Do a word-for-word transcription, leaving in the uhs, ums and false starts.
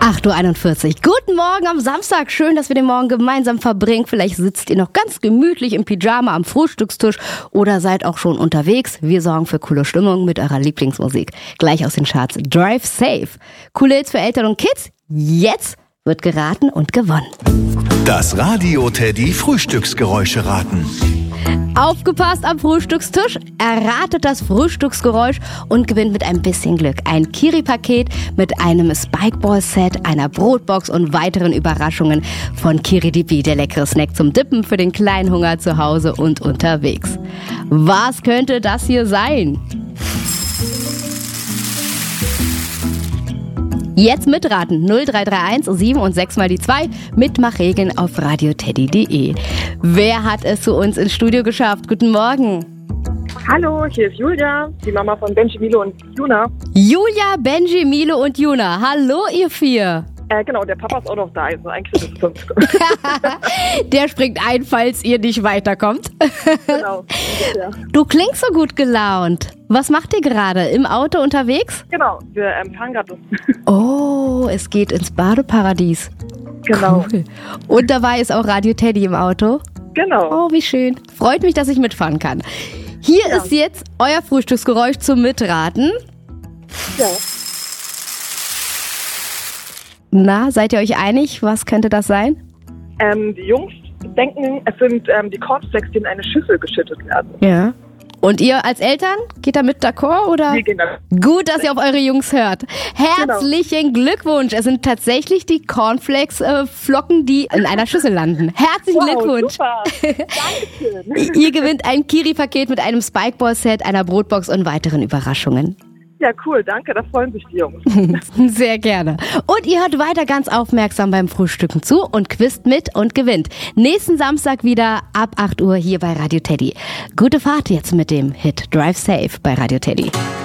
acht Uhr einundvierzig. Guten Morgen am Samstag. Schön, dass wir den Morgen gemeinsam verbringen. Vielleicht sitzt ihr noch ganz gemütlich im Pyjama am Frühstückstisch oder seid auch schon unterwegs. Wir sorgen für coole Stimmung mit eurer Lieblingsmusik. Gleich aus den Charts Drive Safe. Coole Hits für Eltern und Kids. Jetzt wird geraten und gewonnen. Das Radio-Teddy Frühstücksgeräusche raten. Aufgepasst am Frühstückstisch, erratet das Frühstücksgeräusch und gewinnt mit ein bisschen Glück ein Kiri-Paket mit einem Spikeball-Set, einer Brotbox und weiteren Überraschungen von Kiri-Dibi, der leckere Snack zum Dippen für den kleinen Hunger zu Hause und unterwegs. Was könnte das hier sein? Jetzt mitraten. null drei drei eins sieben und sechs mal die zwei. Mitmachregeln auf radioteddy punkt de. Wer hat es zu uns ins Studio geschafft? Guten Morgen. Hallo, hier ist Julia, die Mama von Benji, Milo und Juna. Julia, Benji, Milo und Juna. Hallo, ihr vier. Äh, genau, der Papa ist auch noch da, also eigentlich ist es fünf. Der springt ein, falls ihr nicht weiterkommt. Genau. Ja. Du klingst so gut gelaunt. Was macht ihr gerade? Im Auto unterwegs? Genau, wir ähm, fahren gerade. Oh, es geht ins Badeparadies. Genau. Cool. Und dabei ist auch Radio Teddy im Auto? Genau. Oh, wie schön. Freut mich, dass ich mitfahren kann. Hier Ja. ist jetzt euer Frühstücksgeräusch zum Mitraten. Ja. Na, seid ihr euch einig? Was könnte das sein? Ähm, die Jungs denken, es sind ähm, die Cornflakes, die in eine Schüssel geschüttet werden. Ja. Und ihr als Eltern, geht da mit d'accord oder? Wir gehen dann. Gut, dass ihr auf eure Jungs hört. Herzlichen Glückwunsch. Es sind tatsächlich die Cornflakes-Flocken, die in einer Schüssel landen. Herzlichen Wow, Glückwunsch. super. Dankeschön. Ihr gewinnt ein Kiri-Paket mit einem Spikeball-Set, einer Brotbox und weiteren Überraschungen. Ja, cool, danke, da freuen sich die Jungs. Sehr gerne. Und ihr hört weiter ganz aufmerksam beim Frühstücken zu und quizt mit und gewinnt. Nächsten Samstag wieder ab acht Uhr hier bei Radio Teddy. Gute Fahrt jetzt mit dem Hit Drive Safe bei Radio Teddy.